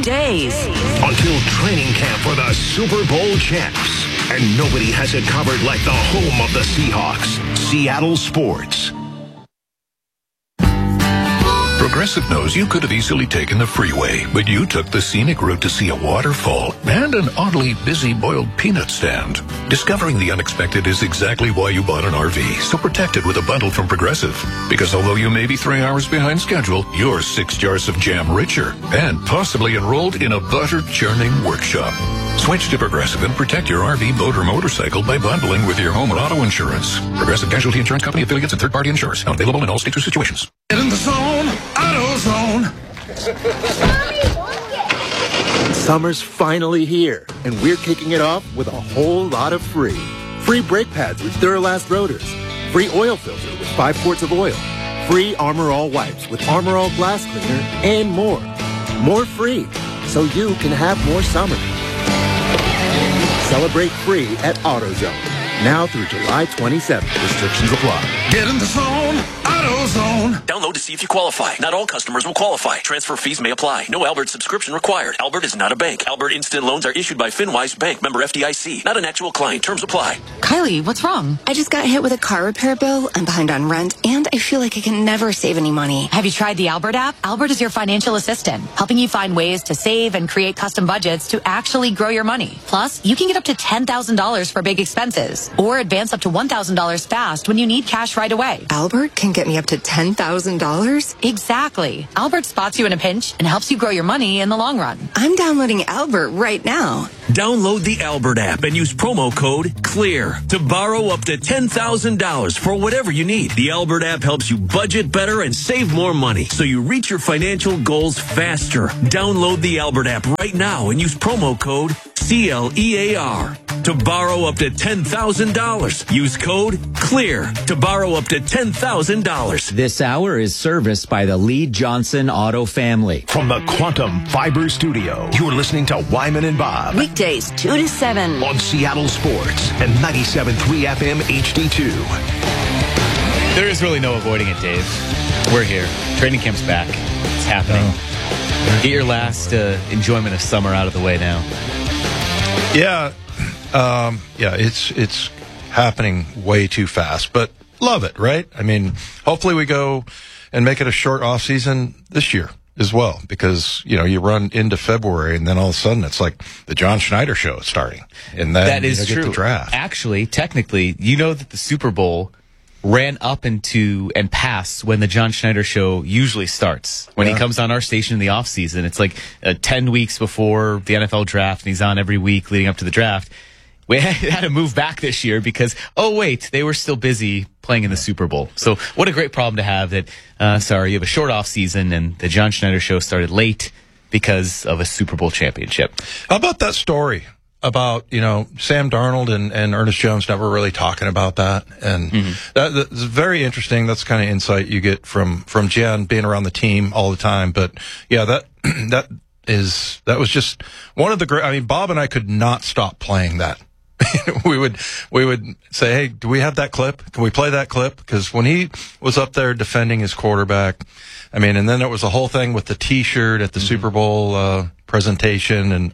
days. Until training camp for the Super Bowl champs. And nobody has it covered like the home of the Seahawks, Seattle Sports. Progressive knows you could have easily taken the freeway, but you took the scenic route to see a waterfall and an oddly busy boiled peanut stand. Discovering the unexpected is exactly why you bought an RV, so protect it with a bundle from Progressive. Because although you may be 3 hours behind schedule, you're 6 jars of jam richer and possibly enrolled in a butter-churning workshop. Switch to Progressive and protect your RV, boat, or motorcycle by bundling with your home and auto insurance. Progressive Casualty Insurance Company, affiliates, and third-party insurers. Not available in all states or situations. Get in the zone, AutoZone. Summer's finally here, and we're kicking it off with a whole lot of free. Free brake pads with Duralast rotors. Free oil filter with 5 quarts of oil. Free Armor All wipes with Armor All glass cleaner, and more. More free, so you can have more summer. Celebrate free at AutoZone. Now through July 27th. Restrictions apply. Get in the zone, AutoZone. Download to see if you qualify. Not all customers will qualify. Transfer fees may apply. No Albert subscription required. Albert is not a bank. Albert Instant Loans are issued by FinWise Bank, member FDIC. Not an actual client. Terms apply. Kylie, what's wrong? I just got hit with a car repair bill. I'm behind on rent, and I feel like I can never save any money. Have you tried the Albert app? Albert is your financial assistant, helping you find ways to save and create custom budgets to actually grow your money. Plus, you can get up to $10,000 for big expenses, or advance up to $1,000 fast when you need cash right away. Albert can get me up to $10,000? Exactly. Albert spots you in a pinch and helps you grow your money in the long run. I'm downloading Albert right now. Download the Albert app and use promo code CLEAR to borrow up to $10,000 for whatever you need. The Albert app helps you budget better and save more money so you reach your financial goals faster. Download the Albert app right now and use promo code CLEAR to borrow up to $10,000. Use code CLEAR to borrow up to $10,000. This hour is serviced by the Lee Johnson Auto family. From the Quantum Fiber Studio, you're listening to Wyman and Bob. Weekdays 2 to 7 on Seattle Sports and 97.3 FM HD2. There is really no avoiding it, Dave. We're here. Training camp's back. It's happening. Get your last enjoyment of summer out of the way now. Yeah, it's happening way too fast, but love it, right? I mean, hopefully we go and make it a short off season this year as well, because, you know, you run into February and then all of a sudden it's like the John Schneider show is starting. And then that is you true. Get the draft. Actually, technically, you know that the Super Bowl ran up into and past when the John Schneider show usually starts. When he comes on our station in the off season, it's like 10 weeks before the NFL draft, and he's on every week leading up to the draft. We had to move back this year because, oh wait, they were still busy playing in the Super Bowl. So what a great problem to have that, you have a short off season and the John Schneider show started late because of a Super Bowl championship. How about that story about, you know, Sam Darnold and Ernest Jones never really talking about that? And that's very interesting. That's the kind of insight you get from Jen being around the team all the time. But yeah, that was just one of the great, I mean, Bob and I could not stop playing that. we would say, hey, do we have that clip? Can we play that clip? Because when he was up there defending his quarterback, I mean, and then there was a whole thing with the T-shirt at the Super Bowl presentation,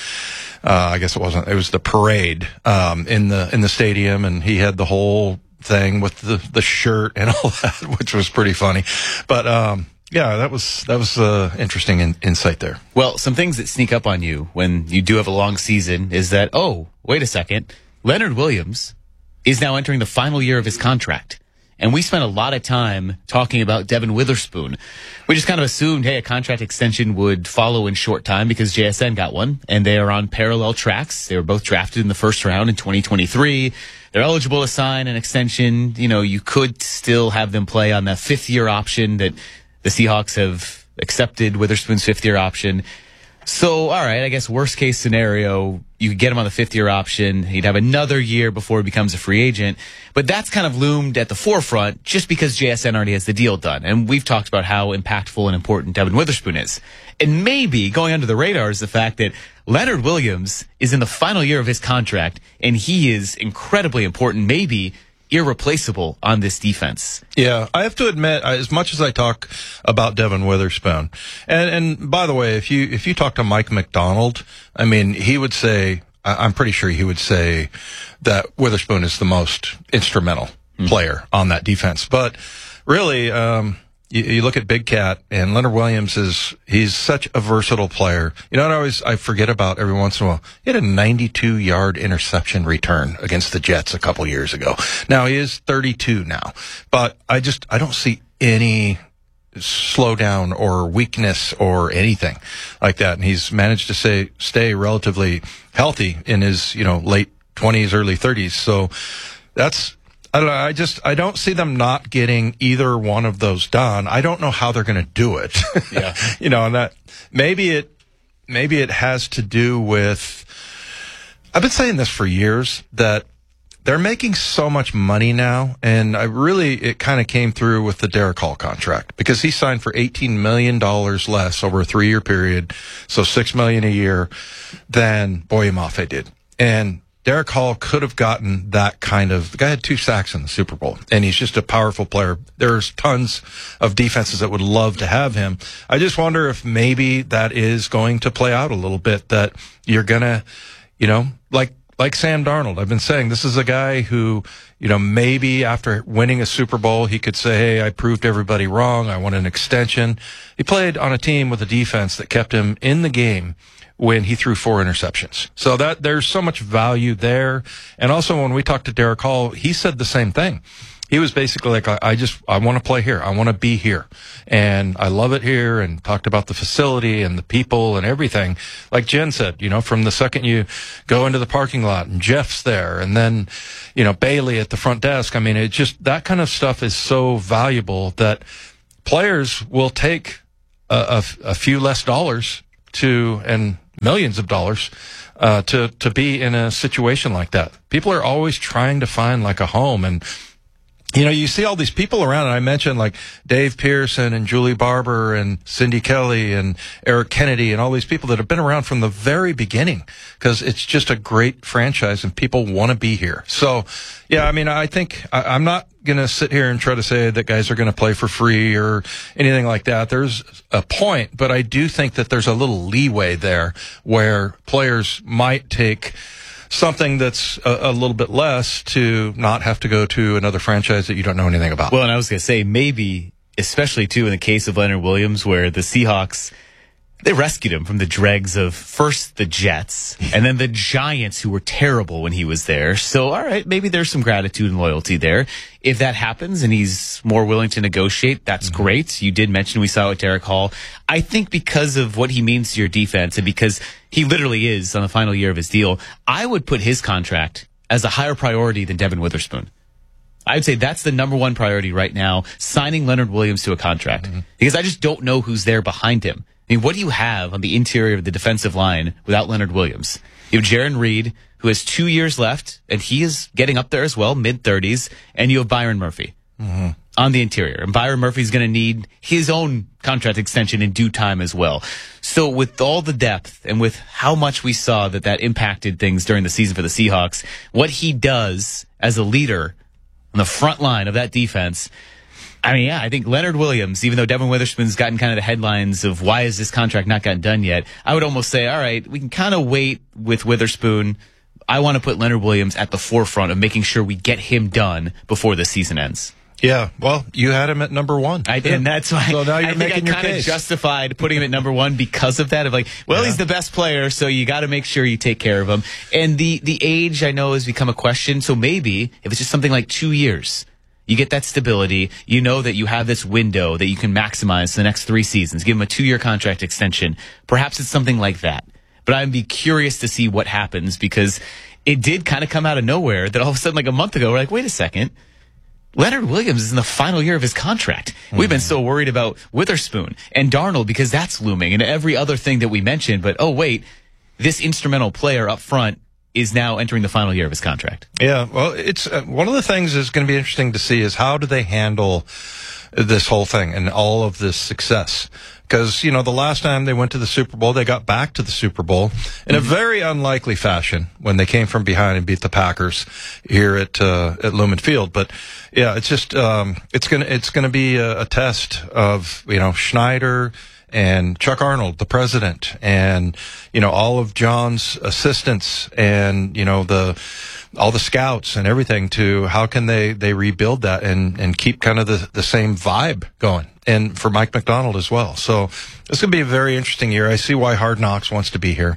I guess it was the parade in the stadium, and he had the whole thing with the shirt and all that, which was pretty funny. But yeah, that was interesting insight there. Well, some things that sneak up on you when you do have a long season is that, oh, wait a second, Leonard Williams is now entering the final year of his contract. And we spent a lot of time talking about Devin Witherspoon. We just kind of assumed, hey, a contract extension would follow in short time because JSN got one, and they are on parallel tracks. They were both drafted in the first round in 2023. They're eligible to sign an extension. You know, you could still have them play on that fifth-year option that the Seahawks have accepted, Witherspoon's fifth-year option. So, all right, I guess worst-case scenario, you could get him on the fifth-year option. He'd have another year before he becomes a free agent. But that's kind of loomed at the forefront just because JSN already has the deal done. And we've talked about how impactful and important Devin Witherspoon is. And maybe going under the radar is the fact that Leonard Williams is in the final year of his contract, and he is incredibly important, maybe irreplaceable on this defense. Yeah, I have to admit, as much as I talk about Devin Witherspoon, and by the way, if you talk to Mike McDonald, I mean, he would say, I'm pretty sure he would say that Witherspoon is the most instrumental player on that defense. But really, you look at Big Cat, and Leonard Williams he's such a versatile player. You know what I forget about every once in a while? He had a 92-yard interception return against the Jets a couple years ago. Now, he is 32 now, but I don't see any slowdown or weakness or anything like that. And he's managed to stay relatively healthy in his, late 20s, early 30s. So I don't know. I don't see them not getting either one of those done. I don't know how they're going to do it. Yeah. And that maybe it has to do with, I've been saying this for years, that they're making so much money now. And it kind of came through with the Derek Hall contract, because he signed for $18 million less over a 3-year period. So $6 million a year than Boye Mafe did. And Derek Hall could have gotten that the guy had 2 sacks in the Super Bowl, and he's just a powerful player. There's tons of defenses that would love to have him. I just wonder if maybe that is going to play out a little bit, that you're gonna, like Sam Darnold. I've been saying this is a guy who, maybe after winning a Super Bowl, he could say, hey, I proved everybody wrong. I want an extension. He played on a team with a defense that kept him in the game when he threw 4 interceptions. So that there's so much value there. And also when we talked to Derek Hall, he said the same thing. He was basically like, I want to play here. I want to be here. And I love it here, and talked about the facility and the people and everything. Like Jen said, from the second you go into the parking lot and Jeff's there, and then, Bailey at the front desk. I mean, it just, that kind of stuff is so valuable that players will take a few less dollars and millions of dollars to be in a situation like that. People are always trying to find like a home, and you see all these people around, and I mentioned like Dave Pearson and Julie Barber and Cindy Kelly and Eric Kennedy and all these people that have been around from the very beginning, because it's just a great franchise and people want to be here. So, yeah, I mean, I think I'm not going to sit here and try to say that guys are going to play for free or anything like that. There's a point, but I do think that there's a little leeway there where players might take something that's a little bit less to not have to go to another franchise that you don't know anything about. Well, and I was going to say, maybe, especially too in the case of Leonard Williams, where the Seahawks, they rescued him from the dregs of first the Jets and then the Giants, who were terrible when he was there. So, all right, maybe there's some gratitude and loyalty there. If that happens and he's more willing to negotiate, that's great. You did mention we saw it with Derek Hall. I think because of what he means to your defense, and because he literally is on the final year of his deal, I would put his contract as a higher priority than Devin Witherspoon. I would say that's the number one priority right now, signing Leonard Williams to a contract. Because I just don't know who's there behind him. I mean, what do you have on the interior of the defensive line without Leonard Williams? You have Jaron Reed, who has 2 years left, and he is getting up there as well, mid-30s, and you have Byron Murphy on the interior. And Byron Murphy's going to need his own contract extension in due time as well. So with all the depth and with how much we saw that impacted things during the season for the Seahawks, what he does as a leader on the front line of that defense, I mean, yeah, I think Leonard Williams, even though Devin Witherspoon's gotten kind of the headlines of why is this contract not gotten done yet, I would almost say, all right, we can kind of wait with Witherspoon. I want to put Leonard Williams at the forefront of making sure we get him done before the season ends. Yeah, well, you had him at number 1. I did, and that's why so now you're I think making I kind of justified putting him at number 1 because of that. Of like, well, he's the best player, so you got to make sure you take care of him. And the age, I know, has become a question. So maybe if it's just something like 2 years, you get that stability. You know that you have this window that you can maximize the next 3 seasons. Give him a 2-year contract extension. Perhaps it's something like that. But I'd be curious to see what happens, because it did kind of come out of nowhere that all of a sudden, like a month ago, we're like, wait a second. Leonard Williams is in the final year of his contract. We've been so worried about Witherspoon and Darnold because that's looming and every other thing that we mentioned. But, oh, wait, this instrumental player up front is now entering the final year of his contract. Yeah, well, it's one of the things that's going to be interesting to see is how do they handle this whole thing and all of this success. Because, the last time they went to the Super Bowl, they got back to the Super Bowl in a very unlikely fashion when they came from behind and beat the Packers here at Lumen Field. But yeah, it's just, it's gonna be a test of, Schneider and Chuck Arnold, the president, and, all of John's assistants and, all the scouts and everything to how can they rebuild that and keep kind of the same vibe going. And for Mike Macdonald as well. So it's going to be a very interesting year. I see why Hard Knocks wants to be here.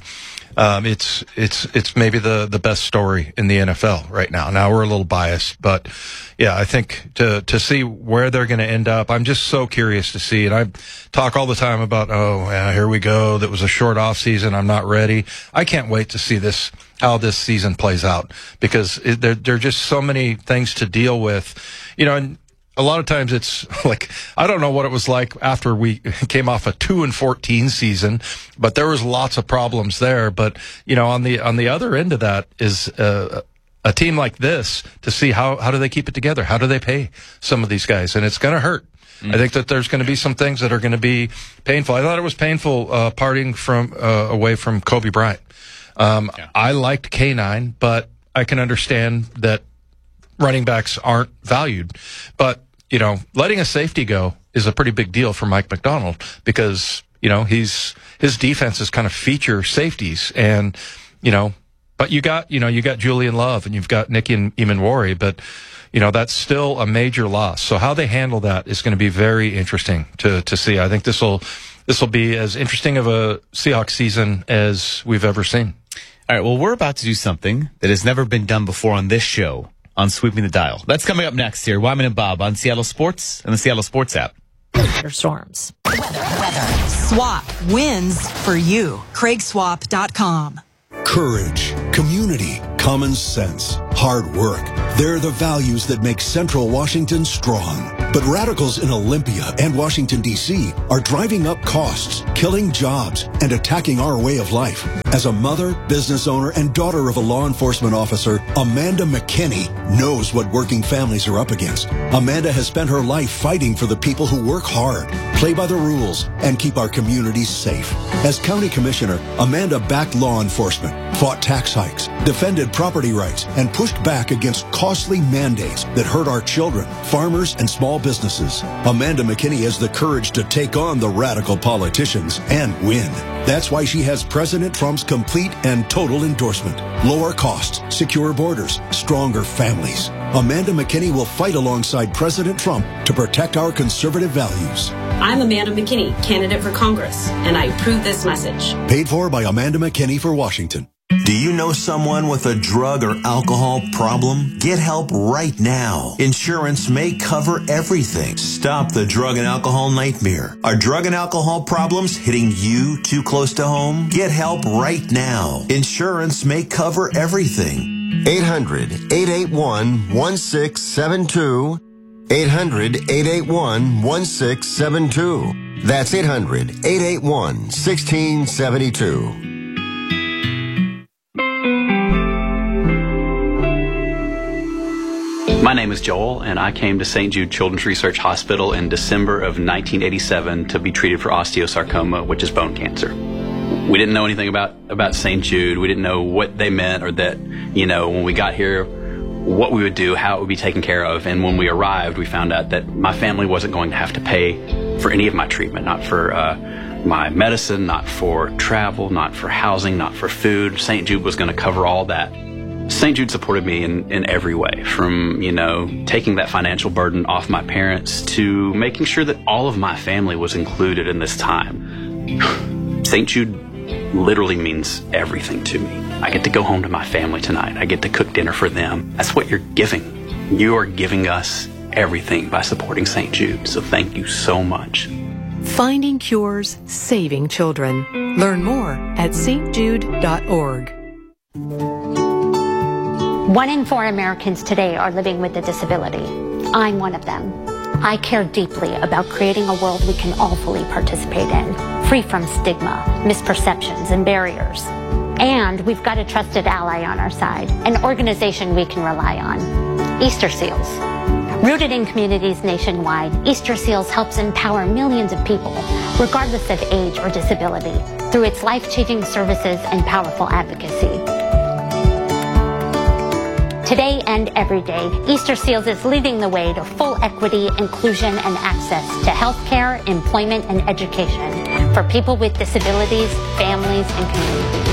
It's maybe the best story in the NFL right now. Now we're a little biased, but yeah, I think to see where they're going to end up, I'm just so curious to see. And I talk all the time about, here we go. That was a short off season. I'm not ready. I can't wait to see how this season plays out because there are just so many things to deal with, and a lot of times it's like, I don't know what it was like after we came off a 2-14 season, but there was lots of problems there. But, on the other end of that is, a team like this to see how do they keep it together? How do they pay some of these guys? And it's going to hurt. I think that there's going to be some things that are going to be painful. I thought it was painful, parting away from Kobe Bryant. I liked K9, but I can understand that running backs aren't valued. But, letting a safety go is a pretty big deal for Mike Macdonald because, his defense is kind of feature safeties and, but you got Julian Love and you've got Nicky and Eamon, but, that's still a major loss. So how they handle that is going to be very interesting to see. I think this will be as interesting of a Seahawks season as we've ever seen. All right, well, we're about to do something that has never been done before on this show on Sweeping the Dial. That's coming up next here. Wyman and Bob on Seattle Sports and the Seattle Sports app. Storms. Weather. Swap wins for you. CraigSwap.com. Courage, community, common sense, hard work. They're the values that make Central Washington strong. But radicals in Olympia and Washington, D.C. are driving up costs, killing jobs, and attacking our way of life. As a mother, business owner, and daughter of a law enforcement officer, Amanda McKinney knows what working families are up against. Amanda has spent her life fighting for the people who work hard, play by the rules, and keep our communities safe. As county commissioner, Amanda backed law enforcement, fought tax hikes, defended property rights, and pushed back against costly mandates that hurt our children, farmers, and small businesses. Amanda McKinney has the courage to take on the radical politicians and win. That's why she has President Trump's complete and total endorsement. Lower costs, secure borders, stronger families. Amanda McKinney will fight alongside President Trump to protect our conservative values. I'm Amanda McKinney, candidate for Congress, and I approve this message. Paid for by Amanda McKinney for Washington. Do you know someone with a drug or alcohol problem? Get help right now. Insurance may cover everything. Stop the drug and alcohol nightmare. Are drug and alcohol problems hitting you too close to home? Get help right now. Insurance may cover everything. 800-881-1672. 800-881-1672. That's 800-881-1672. My name is Joel, and I came to St. Jude Children's Research Hospital in December of 1987 to be treated for osteosarcoma, which is bone cancer. We didn't know anything about St. Jude. We didn't know what they meant or that, when we got here, what we would do, how it would be taken care of. And when we arrived, we found out that my family wasn't going to have to pay for any of my treatment, not for my medicine, not for travel, not for housing, not for food. St. Jude was going to cover all that. St. Jude supported me in every way, from, taking that financial burden off my parents to making sure that all of my family was included in this time. St. Jude literally means everything to me. I get to go home to my family tonight. I get to cook dinner for them. That's what you're giving. You are giving us everything by supporting St. Jude. So thank you so much. Finding cures, saving children. Learn more at stjude.org. 1 in 4 Americans today are living with a disability. I'm one of them. I care deeply about creating a world we can all fully participate in, free from stigma, misperceptions, and barriers. And we've got a trusted ally on our side, an organization we can rely on. Easter Seals. Rooted in communities nationwide, Easter Seals helps empower millions of people, regardless of age or disability, through its life-changing services and powerful advocacy. Today and every day, Easter Seals is leading the way to full equity, inclusion, and access to healthcare, employment, and education for people with disabilities, families, and communities.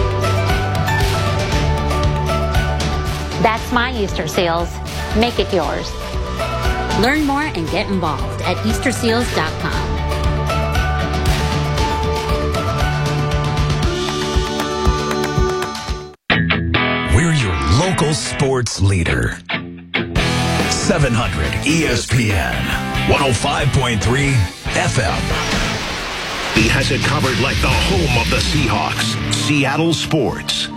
That's my Easter Seals. Make it yours. Learn more and get involved at EasterSeals.com. We're your local sports leader. 700 ESPN, 105.3 FM. He has it covered like the home of the Seahawks, Seattle Sports.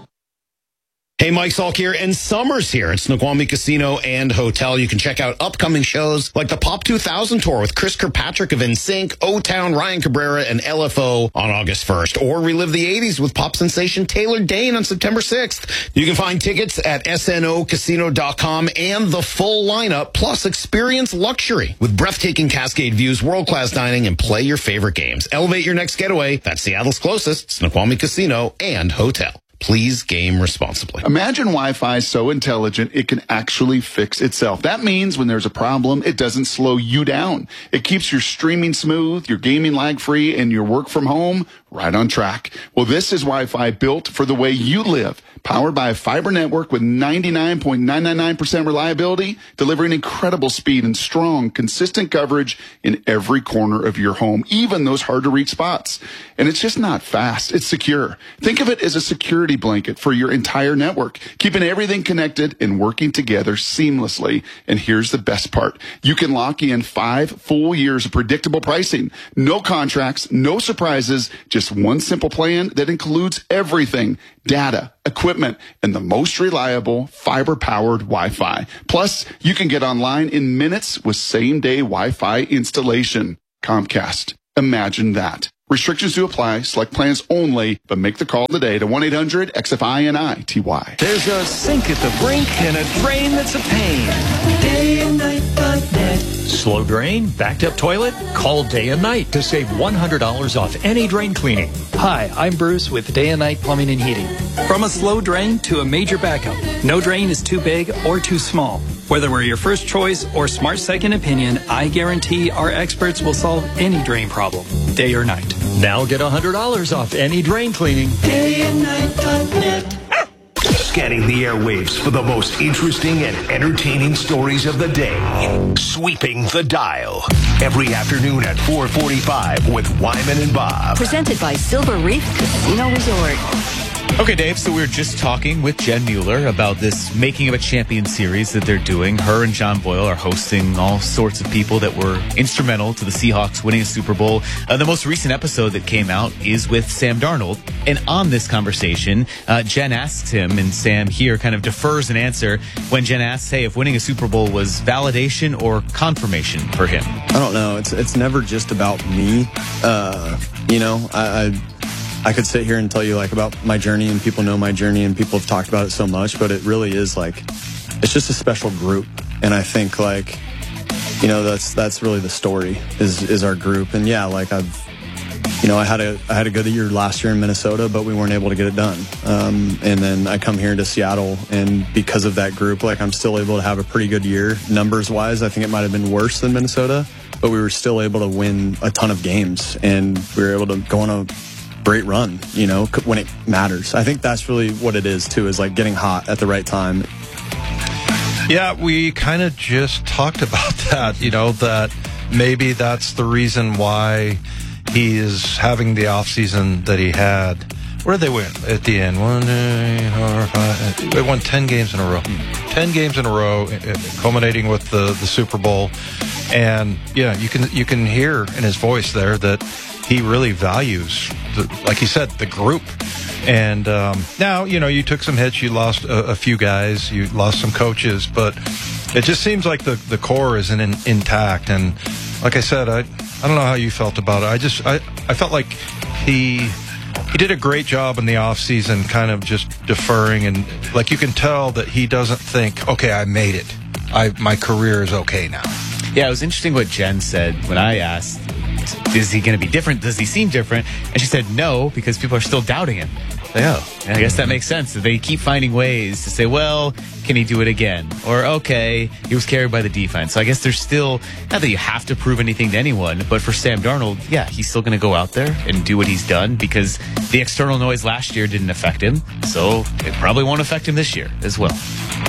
Hey, Mike Salk here, and summer's here at Snoqualmie Casino and Hotel. You can check out upcoming shows like the Pop 2000 Tour with Chris Kirkpatrick of NSYNC, O-Town, Ryan Cabrera, and LFO on August 1st, or relive the 80s with pop sensation Taylor Dayne on September 6th. You can find tickets at snocasino.com and the full lineup, plus experience luxury with breathtaking Cascade views, world-class dining, and play your favorite games. Elevate your next getaway. That's Seattle's closest, Snoqualmie Casino and Hotel. Please game responsibly. Imagine Wi-Fi so intelligent it can actually fix itself. That means when there's a problem, it doesn't slow you down. It keeps your streaming smooth, your gaming lag-free, and your work from home right on track. Well, this is Wi-Fi built for the way you live. Powered by a fiber network with 99.999% reliability, delivering incredible speed and strong, consistent coverage in every corner of your home, even those hard-to-reach spots. And it's just not fast. It's secure. Think of it as a security blanket for your entire network, keeping everything connected and working together seamlessly. And here's the best part. You can lock in 5 full years of predictable pricing. No contracts, no surprises, just one simple plan that includes everything: data, equipment, and the most reliable fiber-powered Wi-Fi. Plus, you can get online in minutes with same-day Wi-Fi installation. Comcast. Imagine that. Restrictions do apply. Select plans only, but make the call today to 1-800-XFINITY. There's a sink at the brink and a drain that's a pain. DayandNight.net. Slow drain? Backed up toilet? Call Day and Night to save $100 off any drain cleaning. Hi, I'm Bruce with Day and Night Plumbing and Heating. From a slow drain to a major backup, no drain is too big or too small. Whether we're your first choice or smart second opinion, I guarantee our experts will solve any drain problem, day or night. Now get $100 off any drain cleaning. DayandNight.net. Scanning the airwaves for the most interesting and entertaining stories of the day. Sweeping the dial. Every afternoon at 4:45 with Wyman and Bob. Presented by Silver Reef Casino Resort. Okay, Dave, so we were just talking with Jen Mueller about this Making of a Champion series that they're doing. Her and John Boyle are hosting all sorts of people that were instrumental to the Seahawks winning a Super Bowl. The most recent episode that came out is with Sam Darnold. And on this conversation, Jen asks him, and Sam here kind of defers an answer when Jen asks, hey, if winning a Super Bowl was validation or confirmation for him. I don't know. It's never just about me. I could sit here and tell you like about my journey, and people know my journey and people have talked about it so much, but it really is like, it's just a special group. And I think like, that's really the story is our group. And yeah, like I had a good year last year in Minnesota, but we weren't able to get it done. And then I come here to Seattle, and because of that group, like I'm still able to have a pretty good year numbers wise. I think it might have been worse than Minnesota, but we were still able to win a ton of games, and we were able to go on a great run, when it matters. I think that's really what it is too, is like getting hot at the right time. Yeah, we kind of just talked about that, that maybe that's the reason why he is having the offseason that he had. Where did they win at the end? 1, 2, 3, 4, 5. They won 10 games in a row. 10 games in a row, culminating with the Super Bowl. And yeah, you can hear in his voice there that he really values, like he said, the group. And now, you took some hits. You lost a few guys. You lost some coaches. But it just seems like the core is intact. And like I said, I don't know how you felt about it. I felt like he did a great job in the offseason, kind of just deferring. And like you can tell that he doesn't think, okay, I made it. my career is okay now. Yeah, it was interesting what Jen said when I asked, is he going to be different? Does he seem different? And she said no, because people are still doubting him. Like, oh, I guess that makes sense. They keep finding ways to say, well, can he do it again? Or, okay, he was carried by the defense. So I guess there's still, not that you have to prove anything to anyone, but for Sam Darnold, yeah, he's still going to go out there and do what he's done because the external noise last year didn't affect him. So it probably won't affect him this year as well.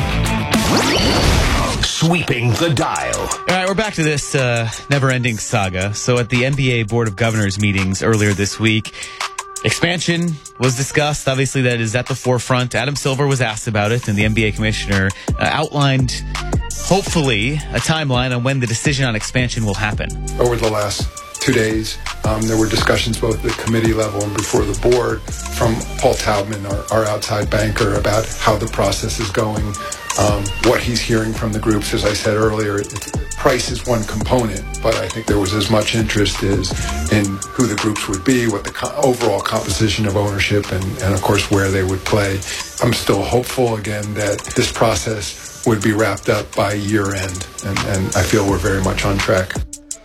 Sweeping the dial. All right, we're back to this never-ending saga. So at the NBA Board of Governors meetings earlier this week, expansion was discussed. Obviously, that is at the forefront. Adam Silver was asked about it, and the NBA commissioner outlined, hopefully, a timeline on when the decision on expansion will happen. Over the last 2 days, there were discussions both at the committee level and before the board from Paul Taubman, our outside banker, about how the process is going, what he's hearing from the groups. As I said earlier, price is one component, but I think there was as much interest as in who the groups would be, what the overall composition of ownership, and of course where they would play. I'm still hopeful, again, that this process would be wrapped up by year end, and I feel we're very much on track.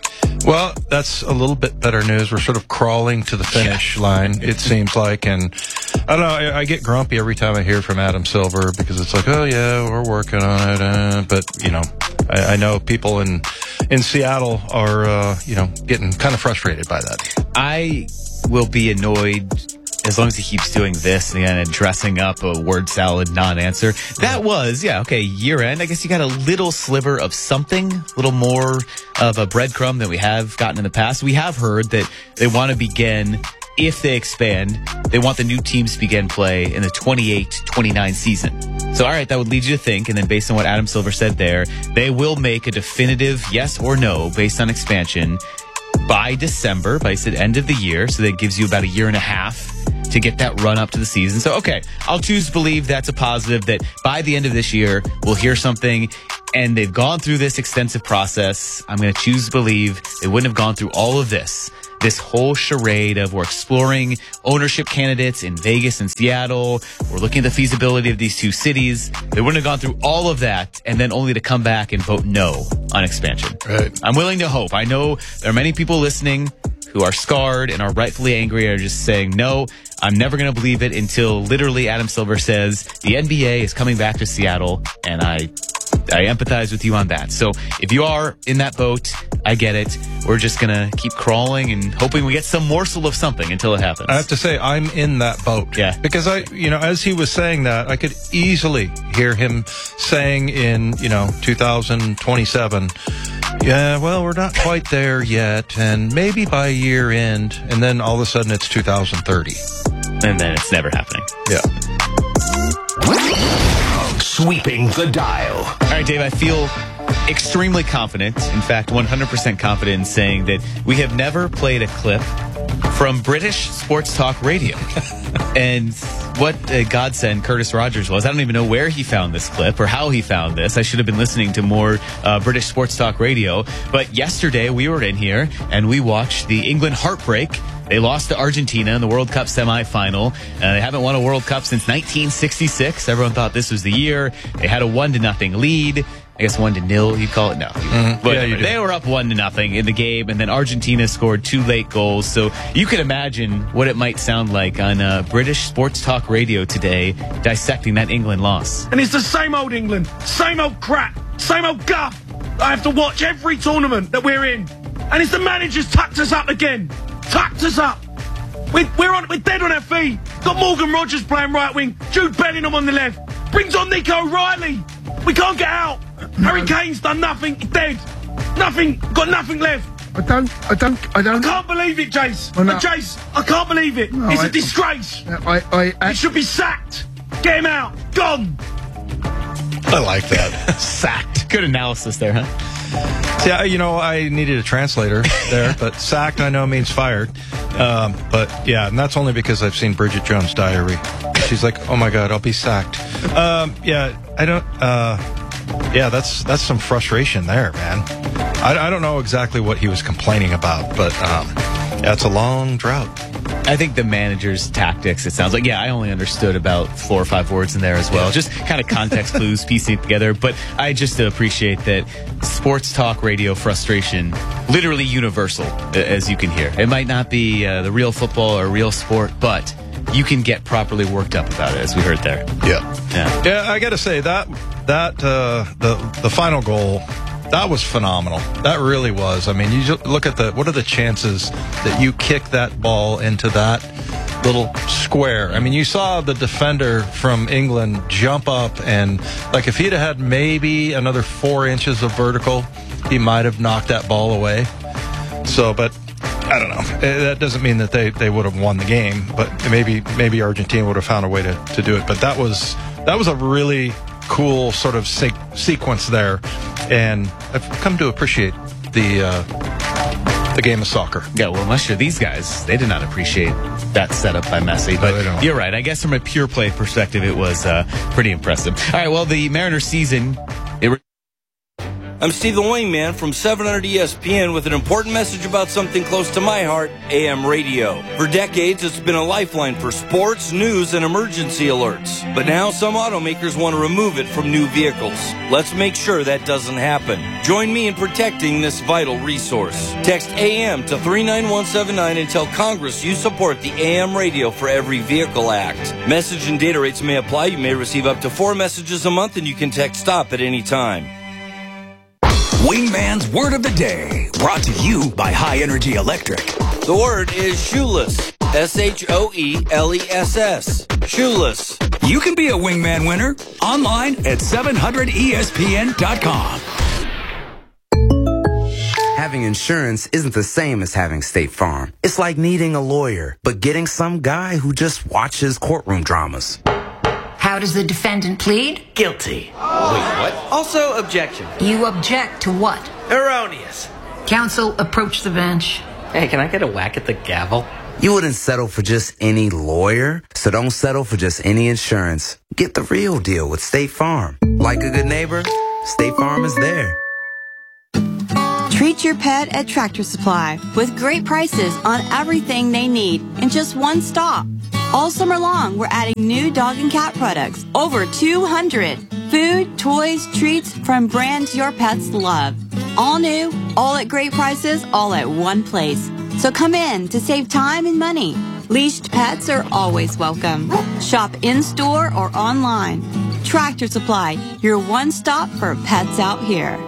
Well, that's a little bit better news. We're sort of crawling to the finish line, it seems like. And I don't know, I get grumpy every time I hear from Adam Silver because it's like, oh, yeah, we're working on it. But, you know, I know people in Seattle are, getting kind of frustrated by that. I will be annoyed as long as he keeps doing this and dressing up a word salad non-answer. That was, year end. I guess you got a little sliver of something, a little more of a breadcrumb than we have gotten in the past. We have heard that they want to begin, if they expand, they want the new teams to begin play in the 28-29 season. So, all right, that would lead you to think, and then based on what Adam Silver said there, they will make a definitive yes or no based on expansion by December, by the end of the year. So that gives you about a year and a half to get that run up to the season. So, okay, I'll choose to believe that's a positive, that by the end of this year, we'll hear something, and they've gone through this extensive process. I'm going to choose to believe they wouldn't have gone through all of this whole charade of we're exploring ownership candidates in Vegas and Seattle. We're looking at the feasibility of these two cities. They wouldn't have gone through all of that and then only to come back and vote no on expansion. Right. I'm willing to hope. I know there are many people listening who are scarred and are rightfully angry and are just saying, no, I'm never going to believe it until literally Adam Silver says the NBA is coming back to Seattle, and I empathize with you on that. So if you are in that boat, I get it. We're just going to keep crawling and hoping we get some morsel of something until it happens. I have to say, I'm in that boat. Yeah. Because as he was saying that, I could easily hear him saying in, 2027, yeah, well, we're not quite there yet, and maybe by year end, and then all of a sudden it's 2030. And then it's never happening. Yeah. Sweeping the dial. All right, Dave, I feel extremely confident, in fact, 100% confident in saying that we have never played a clip from British Sports Talk Radio. And what a godsend Curtis Rogers was. I don't even know where he found this clip or how he found this. I should have been listening to more British Sports Talk Radio. But yesterday we were in here and we watched the England heartbreak. They lost to Argentina in the World Cup semifinal. They haven't won a World Cup since 1966. Everyone thought this was the year. They had a 1-0 lead. I guess 1-0, you'd call it? No. Mm-hmm. But yeah, they were up 1-0 in the game, and then Argentina scored 2 late goals. So you can imagine what it might sound like on British Sports Talk Radio today, dissecting that England loss. And it's the same old England, same old crap, same old guff. I have to watch every tournament that we're in. And it's the manager's tucked us up again. Tucked us up. We're dead on our feet. Got Morgan Rogers playing right wing, Jude Bellingham on the left. Brings on Nico Riley. We can't get out. Harry Kane's done nothing. He's dead. Nothing. Got nothing left. I don't. I can't believe it, Jace. Well, no. Jace, I can't believe it. No, it's a disgrace. He should be sacked. Get him out. Gone. I like that. Sacked. Good analysis there, huh? Yeah, I needed a translator there, but sacked I know means fired. But yeah, and that's only because I've seen Bridget Jones' Diary. She's like, oh my God, I'll be sacked. That's some frustration there, man. I don't know exactly what he was complaining about, but Yeah, it's a long drought. I think the manager's tactics, it sounds like, I only understood about 4 or 5 words in there as well. Just kind of context clues, piecing it together. But I just appreciate that sports talk radio frustration, literally universal, as you can hear. It might not be the real football or real sport, but you can get properly worked up about it, as we heard there. Yeah, I got to say that the final goal, that was phenomenal. That really was. I mean, you just look at what are the chances that you kick that ball into that little square? I mean, you saw the defender from England jump up, and like if he'd had maybe another 4 inches of vertical, he might have knocked that ball away. So, but I don't know. That doesn't mean that they would have won the game, but maybe Argentina would have found a way to do it. But that was a really cool sort of sequence there, and I've come to appreciate the game of soccer. Yeah, well, unless you're these guys, they did not appreciate that setup by Messi. But you're right. I guess from a pure play perspective, it was pretty impressive. All right, well, the Mariners season... I'm Steve the Wingman from 700 ESPN with an important message about something close to my heart, AM radio. For decades, it's been a lifeline for sports, news, and emergency alerts. But now some automakers want to remove it from new vehicles. Let's make sure that doesn't happen. Join me in protecting this vital resource. Text AM to 39179 and tell Congress you support the AM Radio for Every Vehicle Act. Message and data rates may apply. You may receive up to 4 messages a month, and you can text STOP at any time. Wingman's Word of the Day, brought to you by High Energy Electric. The word is shoeless. SHOELESS. Shoeless. You can be a Wingman winner online at 700ESPN.com. Having insurance isn't the same as having State Farm. It's like needing a lawyer, but getting some guy who just watches courtroom dramas. How does the defendant plead? Guilty. Wait, what? Also, objection. You object to what? Erroneous. Counsel, approach the bench. Hey, can I get a whack at the gavel? You wouldn't settle for just any lawyer, so don't settle for just any insurance. Get the real deal with State Farm. Like a good neighbor, State Farm is there. Treat your pet at Tractor Supply with great prices on everything they need in just one stop. All summer long, we're adding new dog and cat products, over 200. Food, toys, treats from brands your pets love. All new, all at great prices, all at one place. So come in to save time and money. Leashed pets are always welcome. Shop in-store or online. Tractor Supply, your one stop for pets out here.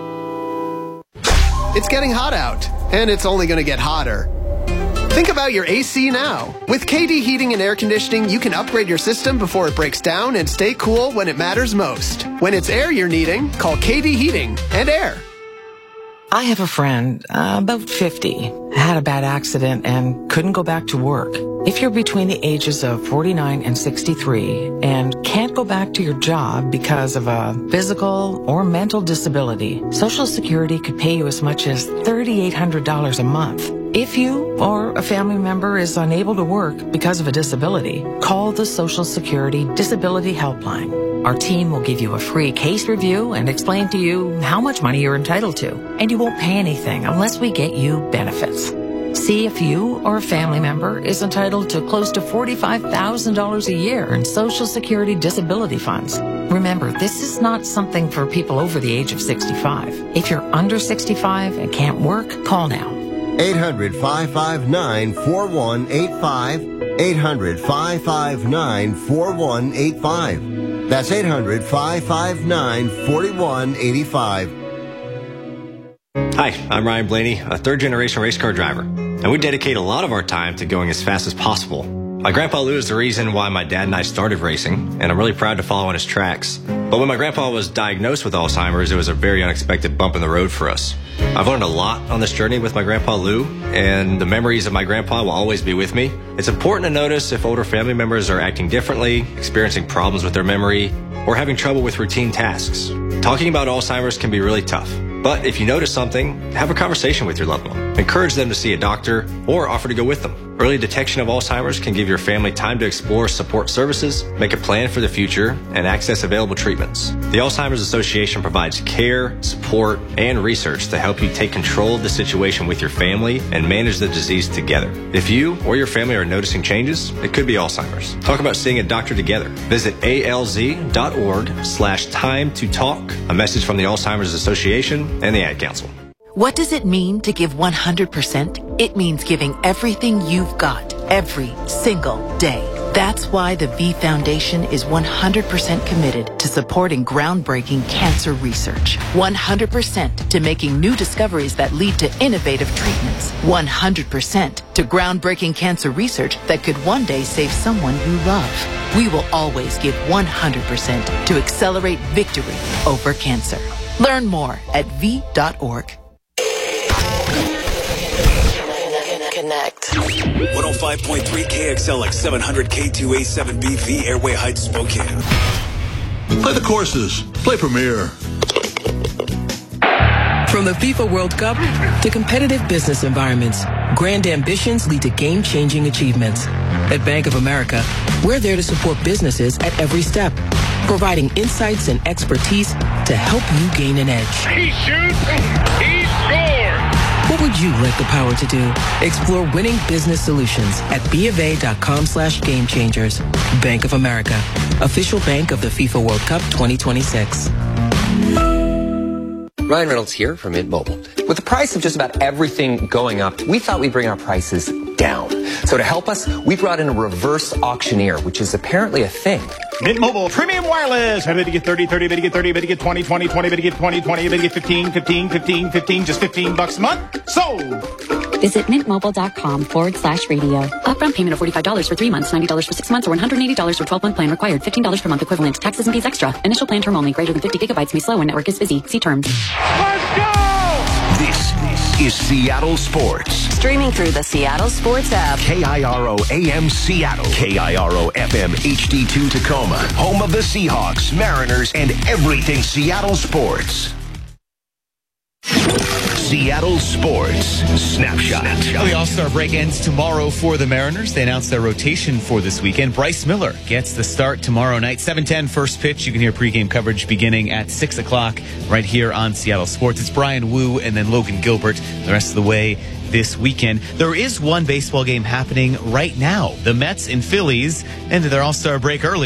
It's getting hot out, and it's only going to get hotter. Think about your AC now. With KD Heating and Air Conditioning, you can upgrade your system before it breaks down and stay cool when it matters most. When it's air you're needing, call KD Heating and Air. I have a friend, about 50, had a bad accident and couldn't go back to work. If you're between the ages of 49 and 63 and can't go back to your job because of a physical or mental disability, Social Security could pay you as much as $3,800 a month. If you or a family member is unable to work because of a disability, call the Social Security Disability Helpline. Our team will give you a free case review and explain to you how much money you're entitled to. And you won't pay anything unless we get you benefits. See if you or a family member is entitled to close to $45,000 a year in Social Security disability funds. Remember, this is not something for people over the age of 65. If you're under 65 and can't work, call now. 800-559-4185. 800-559-4185. That's 800-559-4185. Hi, I'm Ryan Blaney, a third-generation race car driver, and we dedicate a lot of our time to going as fast as possible. My Grandpa Lou is the reason why my dad and I started racing, and I'm really proud to follow in his tracks. But when my grandpa was diagnosed with Alzheimer's, it was a very unexpected bump in the road for us. I've learned a lot on this journey with my Grandpa Lou, and the memories of my grandpa will always be with me. It's important to notice if older family members are acting differently, experiencing problems with their memory, or having trouble with routine tasks. Talking about Alzheimer's can be really tough. But if you notice something, have a conversation with your loved one. Encourage them to see a doctor or offer to go with them. Early detection of Alzheimer's can give your family time to explore support services, make a plan for the future, and access available treatments. The Alzheimer's Association provides care, support, and research to help you take control of the situation with your family and manage the disease together. If you or your family are noticing changes, it could be Alzheimer's. Talk about seeing a doctor together. Visit alz.org/time to talk. A message from the Alzheimer's Association and the Ad Council. What does it mean to give 100%? It means giving everything you've got every single day. That's why the V Foundation is 100% committed to supporting groundbreaking cancer research. 100% to making new discoveries that lead to innovative treatments. 100% to groundbreaking cancer research that could one day save someone you love. We will always give 100% to accelerate victory over cancer. Learn more at v.org. Connect. 105.3 KXLX 700 K2A7BV Airway Heights, Spokane. Play the courses. Play Premier. From the FIFA World Cup to competitive business environments, grand ambitions lead to game-changing achievements. At Bank of America, we're there to support businesses at every step, providing insights and expertise to help you gain an edge. He shoots, he scores! What would you like the power to do? Explore winning business solutions at BofA.com/gamechangers. Bank of America, official bank of the FIFA World Cup 2026. Ryan Reynolds here from Mint Mobile. With the price of just about everything going up, we thought we'd bring our prices down. So to help us, we brought in a reverse auctioneer, which is apparently a thing. Mint Mobile Premium Wireless. Better to get 30, 30, better to get 30, better to get 20, 20, 20, better to get 20, 20, better to get 15, 15, 15, 15, just $15 a month. Sold! Visit mintmobile.com/radio. Upfront payment of $45 for 3 months, $90 for 6 months, or $180 for 12-month plan required. $15 per month equivalent. Taxes and fees extra. Initial plan term only. Greater than 50 gigabytes may slow when network is busy. See terms. Let's go! This is Seattle Sports. Streaming through the Seattle Sports app. KIRO AM Seattle. KIRO FM HD2 Tacoma. Home of the Seahawks, Mariners, and everything Seattle sports. Seattle Sports Snapshot. The All-Star break ends tomorrow for the Mariners. They announced their rotation for this weekend. Bryce Miller gets the start tomorrow night. 7:10 first pitch. You can hear pregame coverage beginning at 6 o'clock right here on Seattle Sports. It's Brian Wu and then Logan Gilbert the rest of the way this weekend. There is one baseball game happening right now. The Mets and Phillies ended their All-Star break early.